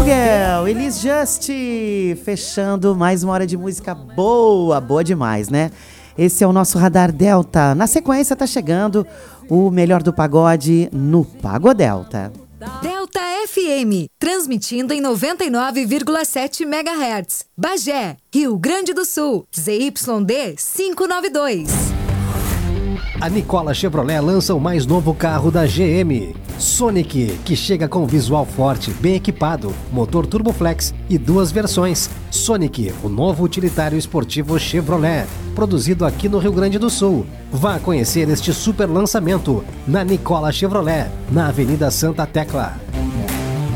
Vogel, Elis Just, fechando mais uma hora de música boa, boa demais, né? Esse é o nosso Radar Delta. Na sequência tá chegando o melhor do pagode no Pagodelta. Delta FM, transmitindo em 99,7 MHz. Bagé, Rio Grande do Sul, ZYD 592. A Nicola Chevrolet lança o mais novo carro da GM, Sonic, que chega com visual forte, bem equipado, motor Turboflex e 2 versões. Sonic, o novo utilitário esportivo Chevrolet, produzido aqui no Rio Grande do Sul. Vá conhecer este super lançamento na Nicola Chevrolet, na Avenida Santa Tecla.